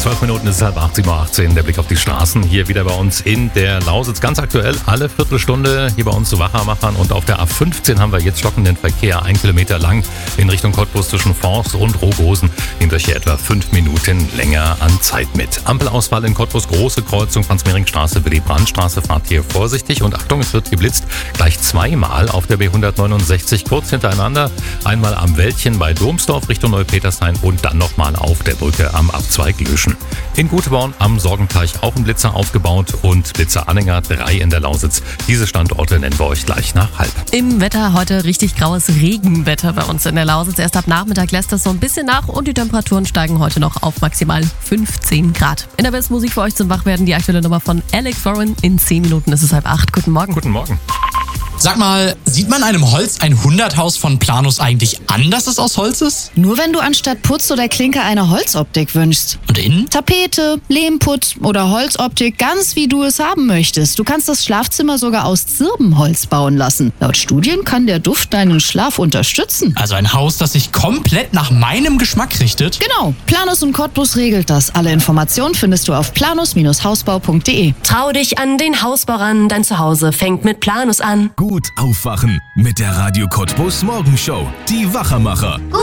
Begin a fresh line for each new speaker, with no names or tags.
12 Minuten ist es 7:30, 7:18 Uhr. Der Blick auf die Straßen hier wieder bei uns in der Lausitz. Ganz aktuell, alle Viertelstunde hier bei uns zu Wachermachern. Und auf der A15 haben wir jetzt stockenden Verkehr, 1 Kilometer lang in Richtung Cottbus zwischen Forst und Rogosen. Nehmt euch hier etwa 5 Minuten länger an Zeit mit. Ampelausfall in Cottbus, große Kreuzung, Franz-Mehring-Straße, Willy-Brandt-Straße. Fahrt hier vorsichtig und Achtung, es wird geblitzt. Gleich zweimal auf der B169 kurz hintereinander. Einmal am Wäldchen bei Domsdorf Richtung Neupetershain und dann nochmal auf der Brücke am Abzweig Löschen. In Guteborn am Sorgenteich auch ein Blitzer aufgebaut und Blitzer-Anhänger 3 in der Lausitz. Diese Standorte nennen wir euch gleich nach 12:30.
Im Wetter heute richtig graues Regenwetter bei uns in der Lausitz. Erst ab Nachmittag lässt das so ein bisschen nach und die Temperaturen steigen heute noch auf maximal 15 Grad. In der besten Musik für euch zum Wachwerden die aktuelle Nummer von Alex Warren. In 10 Minuten ist es 7:30. Guten Morgen.
Guten Morgen.
Sag mal, sieht man einem Holz 100-Haus von Planus eigentlich an, dass es aus Holz ist?
Nur wenn du anstatt Putz oder Klinker eine Holzoptik wünschst.
Und innen?
Tapete, Lehmputz oder Holzoptik, ganz wie du es haben möchtest. Du kannst das Schlafzimmer sogar aus Zirbenholz bauen lassen. Laut Studien kann der Duft deinen Schlaf unterstützen.
Also ein Haus, das sich komplett nach meinem Geschmack richtet?
Genau, Planus und Cottbus regelt das. Alle Informationen findest du auf planus-hausbau.de.
Trau dich an den Hausbau ran, dein Zuhause fängt mit Planus an.
Gut aufwachen mit der Radio Cottbus Morgenshow. Die Wachermacher.